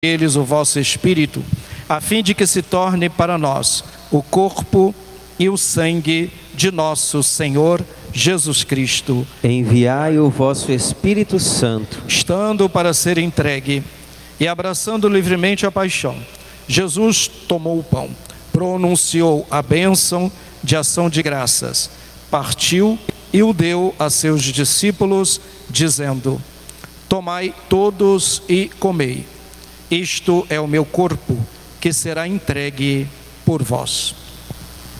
eles o vosso Espírito, a fim de que se torne para nós o corpo e o sangue de nosso Senhor Jesus Cristo. Enviai o vosso Espírito Santo. Estando para ser entregue e abraçando livremente a paixão, Jesus tomou o pão, pronunciou a bênção de ação de graças, partiu e o deu a seus discípulos, dizendo: tomai todos e comei. Isto é o meu corpo, que será entregue por vós.